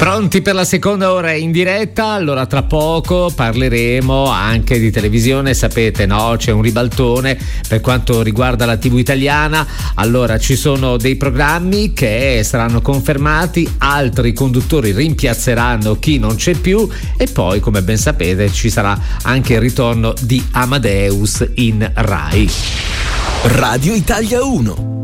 Pronti per la seconda ora in diretta? Allora tra poco parleremo anche di televisione, sapete, no? C'è un ribaltone per quanto riguarda la TV italiana. Allora ci sono dei programmi che saranno confermati, altri conduttori rimpiazzeranno chi non c'è più e poi, come ben sapete, ci sarà anche il ritorno di Amadeus in Rai. Radio Italia 1.